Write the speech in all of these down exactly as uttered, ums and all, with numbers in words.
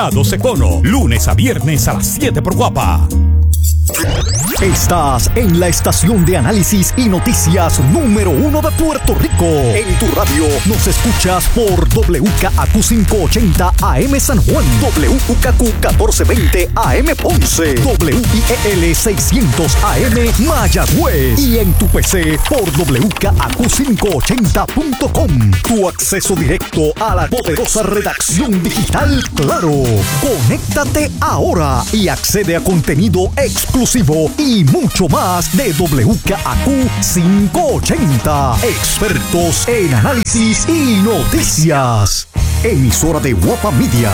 A doce Cono, lunes a viernes a las siete por Guapa. Estás en la estación de análisis y noticias número uno de Puerto Rico. En tu radio nos escuchas por W K A Q quinientos ochenta A M San Juan, W K A Q catorce veinte A M Ponce, W I E L seiscientos A M Mayagüez y en tu P C por W K A Q quinientos ochenta punto com. Tu acceso directo a la poderosa redacción digital Claro. Conéctate ahora y accede a contenido exclusivo y mucho más de W K A Q quinientos ochenta. Expertos en análisis y noticias. Emisora de Guapa Media.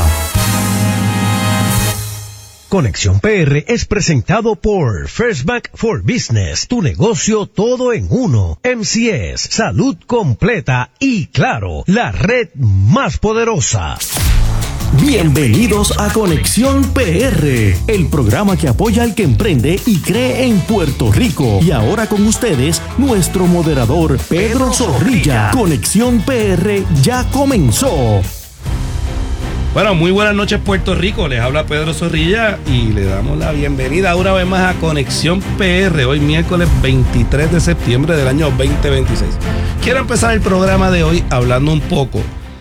Conexión P R es presentado por First Bank for Business, tu negocio todo en uno. M C S, salud completa y Claro, la red más poderosa. Bienvenidos a Conexión P R, el programa que apoya al que emprende y cree en Puerto Rico. Y ahora con ustedes, nuestro moderador, Pedro Zorrilla. Conexión P R ya comenzó. Bueno, muy buenas noches Puerto Rico, les habla Pedro Zorrilla y le damos la bienvenida una vez más a Conexión P R, hoy miércoles veintitrés de septiembre del año veinte veintiséis. Quiero empezar el programa de hoy hablando un poco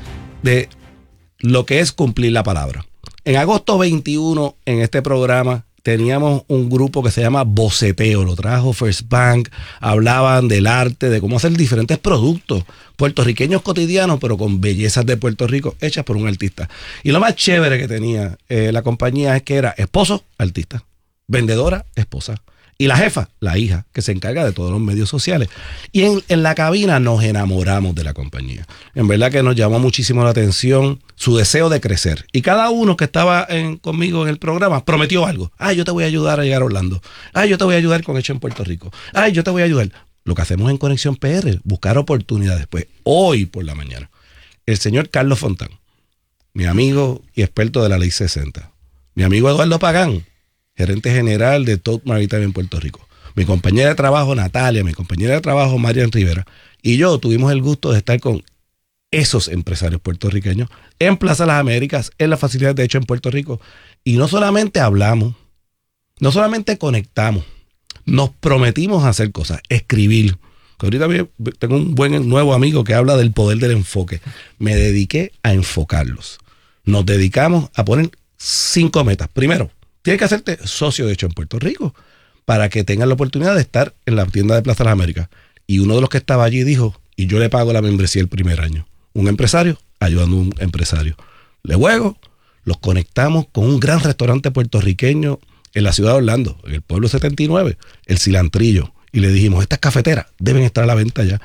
de lo que es cumplir la palabra. En agosto veintiuno, en este programa, teníamos un grupo que se llama Boceteo, lo trajo First Bank, hablaban del arte, de cómo hacer diferentes productos puertorriqueños cotidianos, pero con bellezas de Puerto Rico, hechas por un artista. Y lo más chévere que tenía eh, la compañía es que era esposo, artista, vendedora, esposa, y la jefa, la hija, que se encarga de todos los medios sociales. Y en, en la cabina nos enamoramos de la compañía. En verdad que nos llamó muchísimo la atención su deseo de crecer. Y cada uno que estaba en, conmigo en el programa prometió algo. Ay, yo te voy a ayudar a llegar a Orlando. Ay, yo te voy a ayudar con Hecho en Puerto Rico. Ay, yo te voy a ayudar. Lo que hacemos en Conexión P R, buscar oportunidades. Pues hoy por la mañana, el señor Carlos Fontán, mi amigo y experto de la Ley sesenta, mi amigo Eduardo Pagán, gerente general de Toad Maritime en Puerto Rico, mi compañera de trabajo Natalia, mi compañera de trabajo Marian Rivera, y yo tuvimos el gusto de estar con esos empresarios puertorriqueños en Plaza Las Américas, en la facilidad de Hecho en Puerto Rico. Y no solamente hablamos, no solamente conectamos, nos prometimos hacer cosas, escribir. Ahorita tengo un buen nuevo amigo que habla del poder del enfoque. Me dediqué a enfocarlos. Nos dedicamos a poner cinco metas. Primero, tienes que hacerte socio de Hecho en Puerto Rico para que tengas la oportunidad de estar en la tienda de Plaza Las Américas. Y uno de los que estaba allí dijo, y yo le pago la membresía el primer año. Un empresario ayudando a un empresario. Luego los conectamos con un gran restaurante puertorriqueño en la ciudad de Orlando, en el pueblo setenta y nueve, el Cilantrillo. Y le dijimos, estas cafeteras deben estar a la venta ya.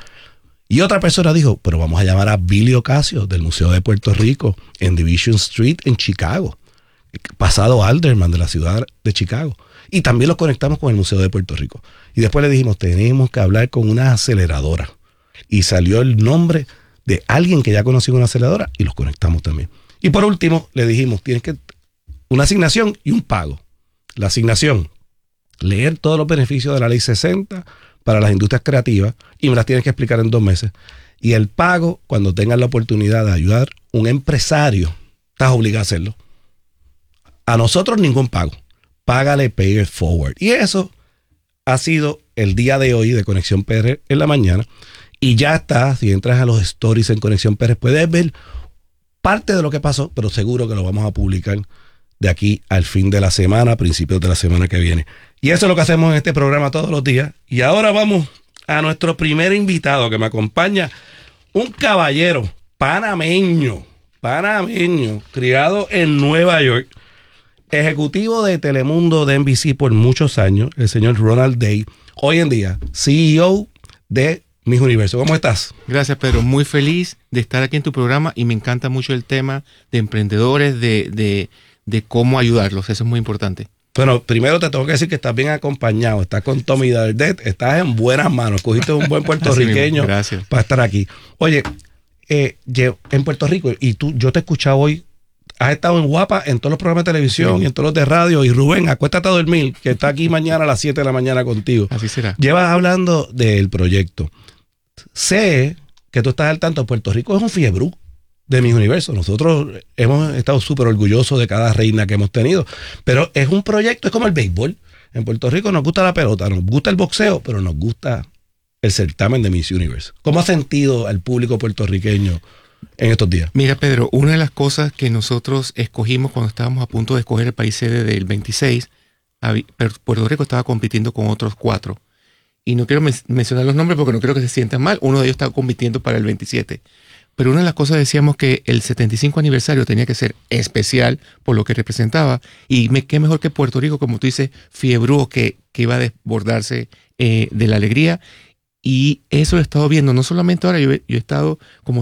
Y otra persona dijo, pero vamos a llamar a Billy Ocasio del Museo de Puerto Rico en Division Street en Chicago. Pasado Alderman de la ciudad de Chicago. Y también lo conectamos con el Museo de Puerto Rico. Y después le dijimos, tenemos que hablar con una aceleradora. Y salió el nombre de alguien que ya conocía una aceleradora y los conectamos también. Y por último, le dijimos, tienes que una asignación y un pago. La asignación, leer todos los beneficios de la Ley sesenta para las industrias creativas y me las tienes que explicar en dos meses. Y el pago, cuando tengas la oportunidad de ayudar a un empresario, estás obligado a hacerlo. A nosotros ningún pago. Págale Pay It Forward. Y eso ha sido el día de hoy de Conexión P R en la mañana. Y ya está, si entras a los stories en Conexión P R, puedes ver parte de lo que pasó, pero seguro que lo vamos a publicar de aquí al fin de la semana, a principios de la semana que viene. Y eso es lo que hacemos en este programa todos los días. Y ahora vamos a nuestro primer invitado que me acompaña, un caballero panameño, panameño, criado en Nueva York, ejecutivo de Telemundo de N B C por muchos años, el señor Ronald Day, hoy en día C E O de Miss Universo. ¿Cómo estás? Gracias, Pedro. Muy feliz de estar aquí en tu programa y me encanta mucho el tema de emprendedores, de, de, de cómo ayudarlos. Eso es muy importante. Bueno, primero te tengo que decir que estás bien acompañado. Estás con Tommy Dardet, estás en buenas manos. Cogiste un buen puertorriqueño para estar aquí. Oye, eh, en Puerto Rico, y tú, yo te he escuchado hoy, has estado en Guapa en todos los programas de televisión sí. y en todos los de radio. Y Rubén, acuéstate a dormir, que está aquí mañana a las siete de la mañana contigo. Así será. Llevas hablando del proyecto. Sé que tú estás al tanto. Puerto Rico es un fiebrú de Miss Universo. Nosotros hemos estado súper orgullosos de cada reina que hemos tenido, pero es un proyecto, es como el béisbol. En Puerto Rico nos gusta la pelota, nos gusta el boxeo, pero nos gusta el certamen de Miss Universo. ¿Cómo ha sentido al público puertorriqueño en estos días? Mira, Pedro, una de las cosas que nosotros escogimos cuando estábamos a punto de escoger el país sede del veintiséis, Puerto Rico estaba compitiendo con otros cuatro. Y no quiero men- mencionar los nombres porque no quiero que se sientan mal. Uno de ellos estaba compitiendo para el veintisiete. Pero una de las cosas decíamos que el setenta y cinco aniversario tenía que ser especial por lo que representaba. Y me, qué mejor que Puerto Rico, como tú dices, fiebrúo, que, que iba a desbordarse eh, de la alegría. Y eso lo he estado viendo, no solamente ahora, yo he, yo he estado como